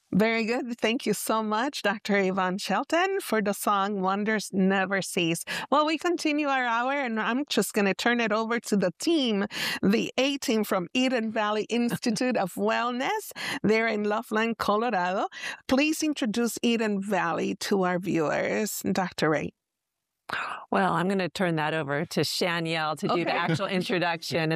Very good. Thank you so much, Dr. Yvonne Shelton, for the song Wonders Never Cease. Well, we continue our hour, and I'm just going to turn it over to the team, the A team from Eden Valley Institute of Wellness. They're in Loveland, Colorado. Please introduce Eden Valley to our viewers, Dr. Ray. Well, I'm going to turn that over to Shanielle to do the actual introduction.